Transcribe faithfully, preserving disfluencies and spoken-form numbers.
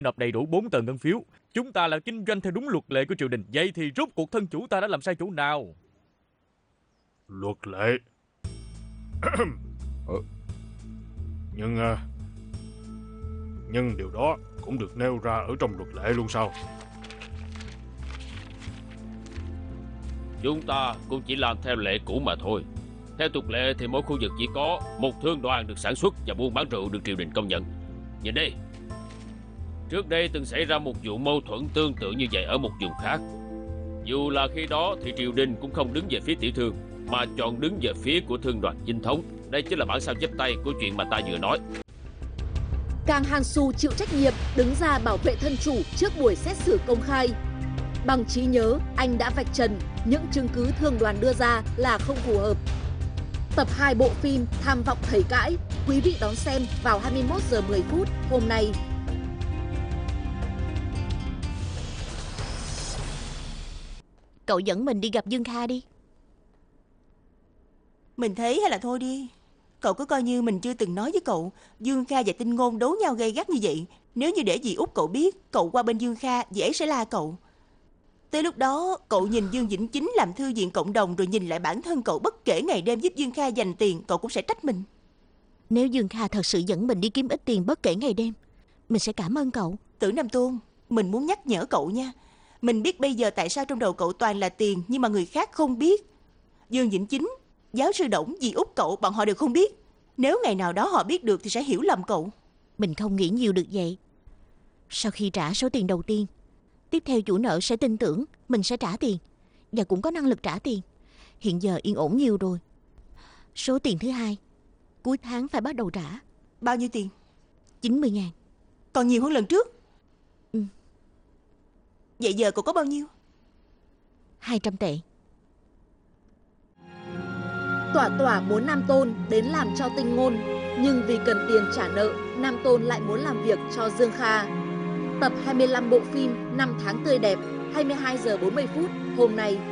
nộp đầy đủ bốn tờ ngân phiếu. Chúng ta là kinh doanh theo đúng luật lệ của triều đình. Vậy thì rốt cuộc thân chủ ta đã làm sai chỗ nào? Luật lệ? ừ. Nhưng à, Nhưng điều đó cũng được nêu ra ở trong luật lệ luôn sao? Chúng ta cũng chỉ làm theo lệ cũ mà thôi. Theo tục lệ thì mỗi khu vực chỉ có một thương đoàn được sản xuất và buôn bán rượu được triều đình công nhận. Nhìn đi, trước đây từng xảy ra một vụ mâu thuẫn tương tự như vậy ở một vùng khác. Dù là khi đó thì triều đình cũng không đứng về phía tiểu thương, mà chọn đứng về phía của thương đoàn chính thống. Đây chính là bản sao chép tay của chuyện mà ta vừa nói. Kang Han Su chịu trách nhiệm đứng ra bảo vệ thân chủ trước buổi xét xử công khai. Bằng trí nhớ, anh đã vạch trần những chứng cứ thương đoàn đưa ra là không phù hợp. Tập hai bộ phim Tham vọng thầy cãi, quý vị đón xem vào hai mươi mốt giờ mười phút hôm nay. Cậu dẫn mình đi gặp Dương Kha đi. Mình thấy hay là thôi đi. Cậu cứ coi như mình chưa từng nói với cậu. Dương Kha và Tinh Ngôn đấu nhau gay gắt như vậy. Nếu như để dì Út cậu biết, cậu qua bên Dương Kha, dì ấy sẽ la cậu. Tới lúc đó, cậu nhìn Dương Vĩnh Chính làm thư viện cộng đồng, rồi nhìn lại bản thân cậu bất kể ngày đêm giúp Dương Kha dành tiền, cậu cũng sẽ trách mình. Nếu Dương Kha thật sự dẫn mình đi kiếm ít tiền bất kể ngày đêm, mình sẽ cảm ơn cậu. Tử Nam Tôn, mình muốn nhắc nhở cậu nha. Mình biết bây giờ tại sao trong đầu cậu toàn là tiền, nhưng mà người khác không biết. Dương Vĩnh Chính, giáo sư Đổng, dì Út cậu, bọn họ đều không biết. Nếu ngày nào đó họ biết được thì sẽ hiểu lầm cậu. Mình không nghĩ nhiều được vậy. Sau khi trả số tiền đầu tiên, tiếp theo chủ nợ sẽ tin tưởng mình sẽ trả tiền, và cũng có năng lực trả tiền. Hiện giờ yên ổn nhiều rồi. Số tiền thứ hai, cuối tháng phải bắt đầu trả. Bao nhiêu tiền? chín mươi ngàn. Còn nhiều hơn lần trước. Ừ. Vậy giờ cậu có bao nhiêu? hai trăm tệ. Tỏa Tỏa muốn Nam Tôn đến làm cho Tinh Ngôn, nhưng vì cần tiền trả nợ, Nam Tôn lại muốn làm việc cho Dương Kha. Tập hai mươi lăm bộ phim Năm tháng tươi đẹp, hai mươi hai giờ bốn mươi phút hôm nay.